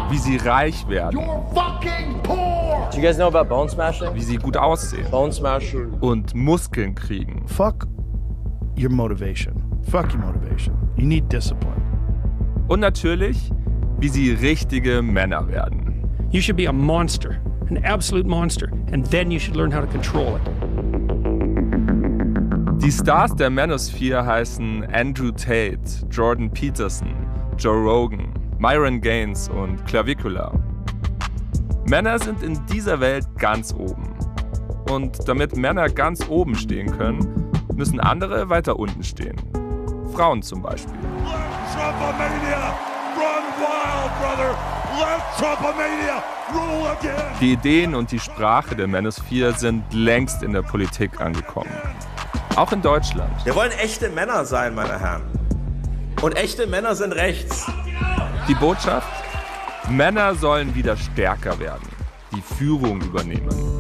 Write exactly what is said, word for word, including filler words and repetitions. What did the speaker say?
wie sie reich werden. You're fucking poor! Do you guys know about bone smashing? Wie sie gut aussehen. Bone smashing. Und Muskeln kriegen. Fuck your motivation. Fuck your motivation. You need discipline. Und natürlich, wie sie richtige Männer werden. You should be a monster, an absolute monster, and then you should learn how to control it. Die Stars der Manosphere heißen Andrew Tate, Jordan Peterson, Joe Rogan, Myron Gaines und Clavicula. Männer sind in dieser Welt ganz oben. Und damit Männer ganz oben stehen können, müssen andere weiter unten stehen. Frauen zum Beispiel. Let Trumpomania run wild, brother! Let Trumpomania rule again! Die Ideen und die Sprache der Manosphere sind längst in der Politik angekommen. Auch in Deutschland. Wir wollen echte Männer sein, meine Herren. Und echte Männer sind rechts. Die Botschaft? Männer sollen wieder stärker werden, die Führung übernehmen.